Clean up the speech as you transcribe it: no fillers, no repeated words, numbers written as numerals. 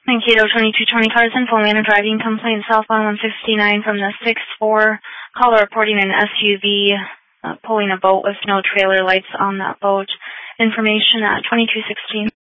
Mankato 2220 Carson, full manner driving complaint southbound 169 from the 6-4. Caller reporting an SUV pulling a boat with no trailer lights on that boat. Information at 2216.